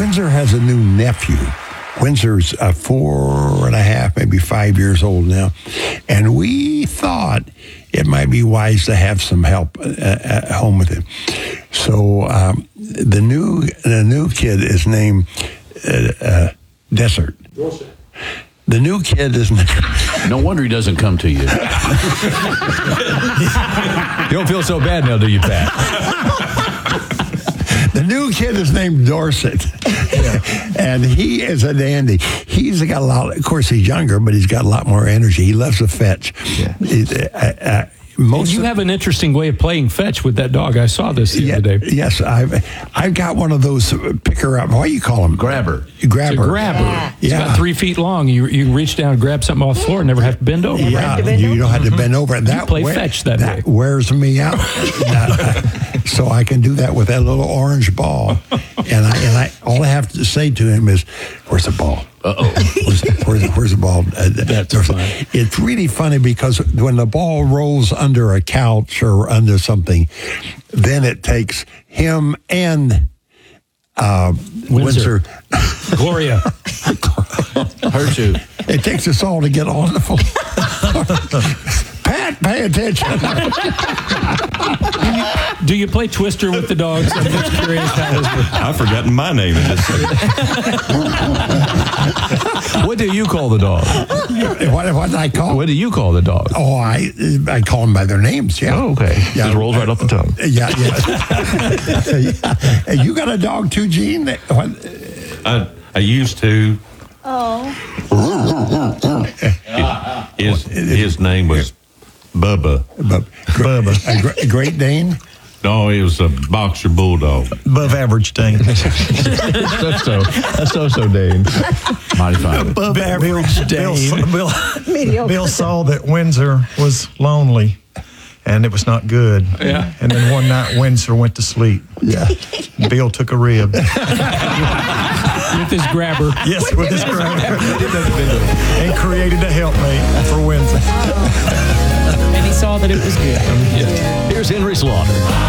Windsor has a new nephew. Windsor's 4.5, maybe 5 years old now. And we thought it might be wise to have some help at home with him. So the new kid is named Desert. The new kid is named... No wonder he doesn't come to you. You don't feel so bad now, do you, Pat? The new kid is named Dorset, and he is a dandy. He's got a lot. Of course, he's younger, but he's got a lot more energy. He loves to fetch. Yeah. And you have an interesting way of playing fetch with that dog. I saw this the other day. Yes, I've got one of those picker up. What do you call them? Grabber. It's a grabber. It's about 3 feet long. You can reach down and grab something off the floor and never have to bend over. Yeah, you don't have to bend over. That play fetch that way. Wears me out. So I can do that with that little orange ball. And I all I have to say to him is, "Where's the ball? Where's the ball?" That's fine. It's really funny because when the ball rolls under a couch or under something, then it takes him and Windsor. Gloria. Her too. It takes us all to get on the floor. Pat, pay attention. Do you play Twister with the dogs? I'm just curious how this works. I've forgotten my name in this thing. What do you call the dog? What did I call? What do you call the dog? Oh, I call them by their names. Yeah. Oh, okay. Yeah. Just rolls right off the tongue. Yeah. Hey, you got a dog too, Gene? I used to. Oh. His name was Bubba. Bubba. A Great Dane? No, he was a boxer bulldog. Above average Dane. So Dane. Mighty fine. Above average Dane. Mediocre. Bill saw that Windsor was lonely, and it was not good. Yeah. And then one night, Windsor went to sleep. Yeah. Bill took a rib. With his grabber. Yes, with his grabber. And created a helpmate for Windsor. And he saw that it was good. Here's Henry Slaughter.